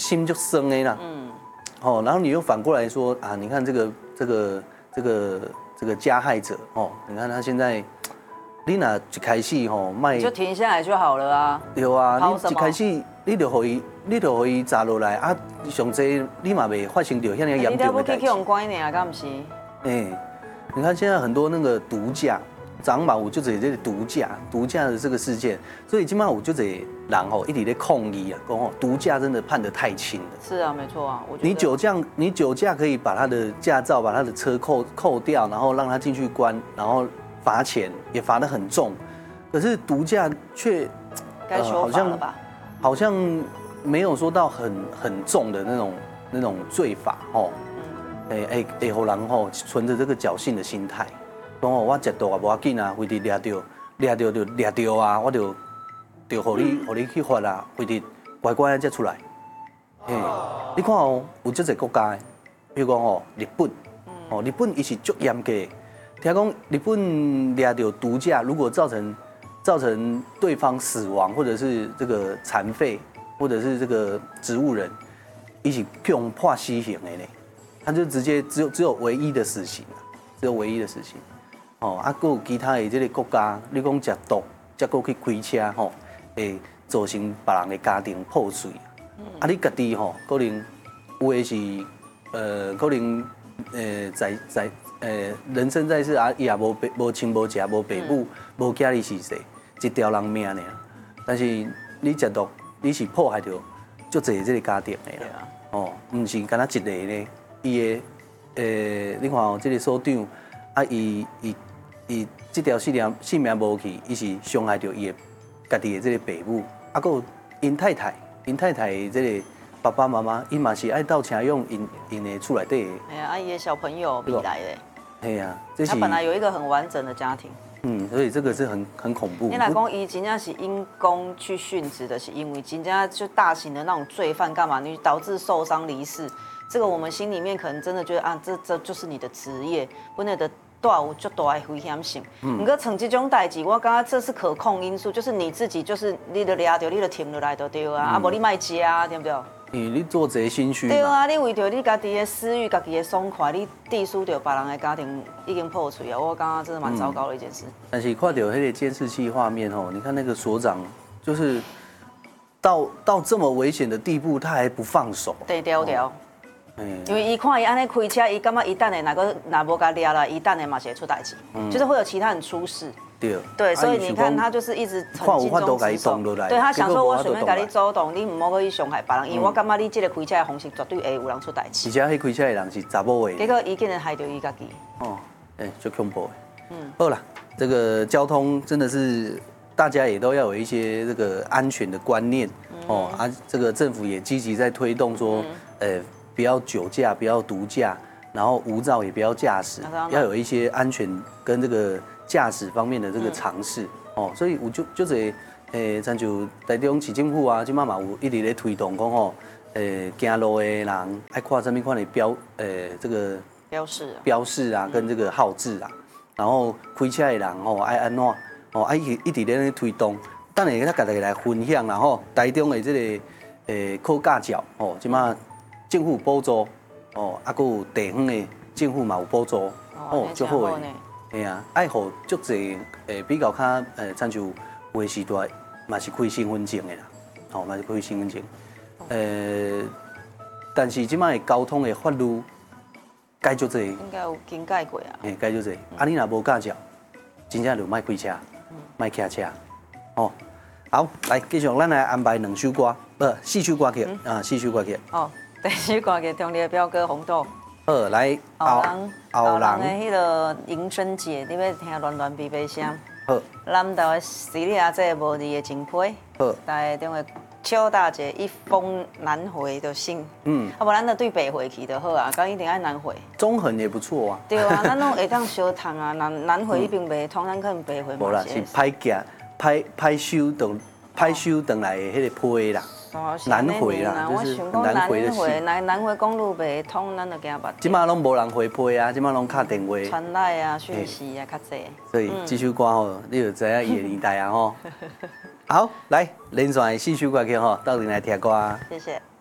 心就生的啦。哦，然后你又反过来说啊，你看这个加害者哦，你看他现在，你哪一开始吼卖就停下来就好了啊。 对啊，你一开始你就互伊砸落来啊，上济你嘛袂发生到遐尼严重的代志。 你要去用关呢，敢不是？ 你看现在很多那个毒驾，长马我就这个毒驾的这个事件，所以今晚我就这人吼一直在抗议啊，讲吼毒驾真的判得太轻了。 是啊，没错啊，我觉得你酒驾可以把他的驾照、把他的车扣掉，然后让他进去关，然后罚钱也罚得很重，可是毒驾却该修法了吧？ 好像没有说到很重的那种罪法哦。会互人吼存着这个侥幸的心态，讲吼我食毒啊无要紧啊，非得抓到就抓到啊，我就互你去罚啊，非得乖乖才出来。你看哦，有这个国家的，比如讲吼日本，日本伊是足严格的，听讲日本抓到毒驾，如果造成对方死亡或者是这个残废或者是这个植物人，伊是用判死刑的呢。他就直接只有唯一的死刑，只有唯一的死刑。哦，啊，还有其他的这个国家，你讲食毒，再过去开车吼，会造成别人的家庭破碎。啊，你家己吼，可能有的是可能人生在世啊，伊也无亲无戚无爸母无家己是谁，一条人命呢。但是你食毒，你是破坏到足侪这个家庭的啦。哦，唔是干那一个呢。伊的你看哦，这个所长啊，伊这条性命无去，伊是伤害到伊的家己的这个爸母，啊，还有因太太的这个爸爸妈妈，伊嘛是爱到请用因的厝内底。 哎呀，阿姨的小朋友比来的。 哎呀，这是他本来有一个很完整的家庭。 所以这个是很恐怖。 你若讲伊真正是因公去殉职的，是因为真正就大型的那种罪犯干嘛，你导致受伤离世。这个我们心里面可能真的觉得啊，这就是你的职业，本来的带有足大的危险性。不过像这种代志，我感觉这是可控因素，就是你自己就是你就抓到，你就停落来就对啊，啊无你卖食啊，对不对？ 因为你做贼心虚。 对啊，你为着你家己的私欲、家己的爽快，你抵输掉别人的家庭已经破碎啊！我感觉真的蛮糟糕的一件事。 但是看到那个监视器画面哦，你看那个所长就是到这么危险的地步，他还不放手。 对，调。因为伊看伊安尼开车，伊感觉伊等下若无甲抓了，伊等下嘛是会出代志，就是会有其他人出事。对，所以你看他就是一直很尽忠职守。对他想说，我随便甲你走动，你唔好去伤害别人，因为我感觉你这个开车的方式绝对会有人出代志。 而且迄开车的人是查某的。 结果伊竟然害到伊家己。 哦，就恐怖的。好啦，这个交通真的是大家也都要有一些这个安全的观念哦啊，这个政府也积极在推动说，不要酒驾，不要毒驾，然后无照也不要驾驶，要有一些安全跟这个驾驶方面的这个尝试哦。所以我就像就台中市政府啊，即嘛嘛有一直在推动讲吼，行路的人爱看什么款的这个标示啊，跟这个号志啊，然后开车的人吼爱安怎哦，爱一直在推动，等下咱家己来分享啦吼，台中的这个考驾照哦，即嘛。政府补助哦，还有地方的政府嘛有补助哦，足好诶。嘿啊，爱互足侪比较较亲像有的时代嘛是开身份证的啦，哦嘛是开身份证。但是即摆交通的法律改足侪。应该有更改过啊。 改足侪。啊，你若无驾照，真正就莫开车，莫骑车。哦，好，来继续，咱来安排2首歌，4首歌曲啊，4首歌曲。哦。 第一首歌给中立的表哥红豆。 好，来后人的迄个迎春节，你要听乱乱悲悲声。好。南投的士力阿姐无字的情批。好。台中的邱大姐一封难回的信。啊，不然咱对北回去就好啊，刚一定爱南回。 中横也不错啊。 对啊，咱拢会当相通啊，南回一并袂通，咱可能北回嘛。 无啦，是歹行歹收回来的迄个批啦。南回啦，就是南回的事。 南回公路袂通，咱就惊捌。 即马拢无人回批啊，即马拢敲电话。 传来啊，讯息啊，较济。 所以这首歌吼，你就知影伊的年代啊吼。好，来连续4首歌曲吼，到底来听歌。 谢谢。